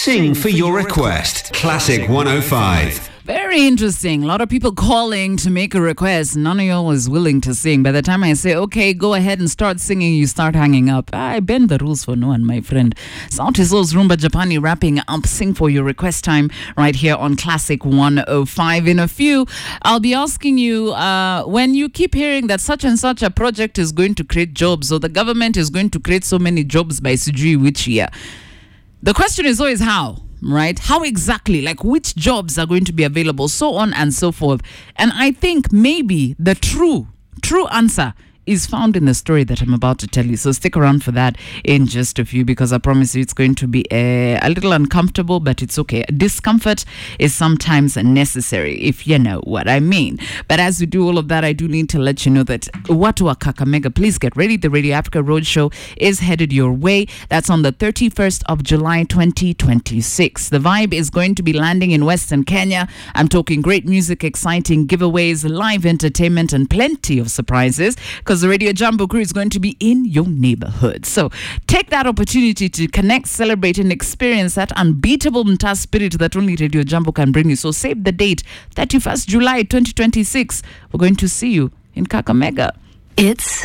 Sing for your request. Classic 105. Very interesting. A lot of people calling to make a request. None of y'all is willing to sing. By the time I say, okay, go ahead and start singing, you start hanging up. I bend the rules for no one, my friend. Sauti Sol's Rumba Japani wrapping up Sing for Your Request time right here on Classic 105. In a few, I'll be asking you, when you keep hearing that such and such a project is going to create jobs, or the government is going to create so many jobs by Sijui which year, the question is always how. Right? How exactly? Like which jobs are going to be available, so on and so forth. And I think maybe the true answer is found in the story that I'm about to tell you. So stick around for that in just a few, because I promise you it's going to be a little uncomfortable, but it's okay. Discomfort is sometimes necessary, if you know what I mean. But as we do all of that, I do need to let you know that Watu wa Kakamega, please get ready. The Radio Africa Roadshow is headed your way. That's on the 31st of July 2026. The vibe is going to be landing in Western Kenya. I'm talking great music, exciting giveaways, live entertainment, and plenty of surprises, because the Radio Jumbo crew is going to be in your neighborhood. So take that opportunity to connect, celebrate, and experience that unbeatable Mta spirit that only Radio Jumbo can bring you. So save the date, 31st July 2026. We're going to see you in Kakamega. It's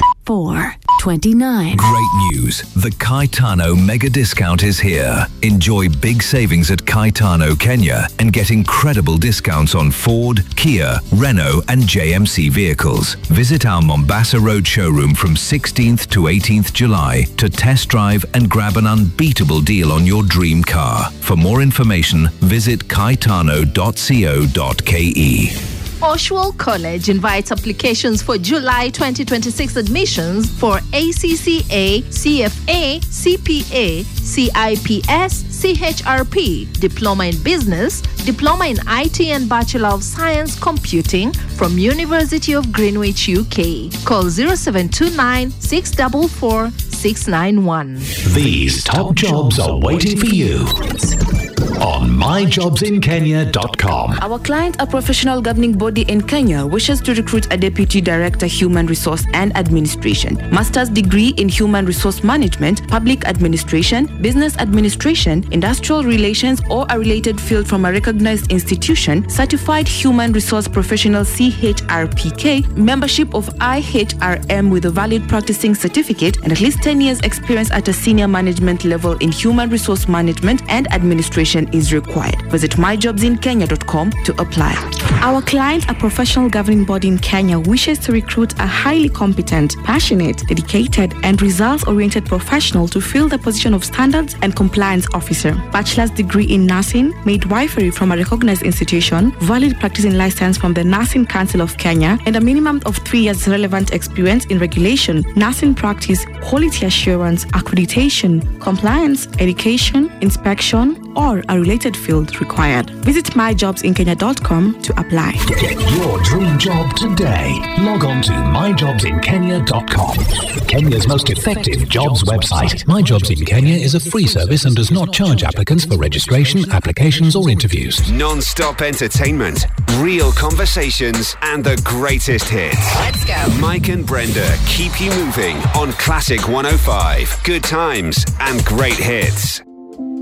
4:29. Great news. The Kaitano mega discount is here. Enjoy big savings at Kaitano Kenya and get incredible discounts on Ford, Kia, Renault and JMC vehicles. Visit our Mombasa Road showroom from 16th to 18th July to test drive and grab an unbeatable deal on your dream car. For more information, visit kaitano.co.ke. Oswald College invites applications for July 2026 admissions for ACCA, CFA, CPA, CIPS, CHRP, Diploma in Business, Diploma in IT and Bachelor of Science Computing from University of Greenwich, UK. Call 0729 644 691. These top jobs are waiting for you on myjobsinkenya.com. Our client, a professional governing body in Kenya, wishes to recruit a Deputy Director, Human Resource and Administration, Master's degree in Human Resource Management, Public Administration, Business Administration, Industrial Relations, or a related field from a recognized institution, Certified Human Resource Professional CHRPK, membership of IHRM with a valid practicing certificate, and at least 10 years experience at a senior management level in Human Resource Management and Administration is required. Visit myjobsinkenya.com to apply. Our client, a professional governing body in Kenya, wishes to recruit a highly competent, passionate, dedicated, and results-oriented professional to fill the position of Standards and Compliance Officer. Bachelor's degree in nursing, midwifery from a recognized institution, valid practicing license from the Nursing Council of Kenya, and a minimum of 3 years relevant experience in regulation, nursing practice, quality assurance, accreditation, compliance, education, inspection, or a related field required. Visit myjobsinkenya.com to apply. Get your dream job today. Log on to myjobsinkenya.com. Kenya's most effective jobs website. My Jobs in Kenya is a free service and does not charge applicants for registration, applications or interviews. Non-stop entertainment, real conversations and the greatest hits. Let's go. Mike and Brenda keep you moving on Classic 105. Good times and great hits.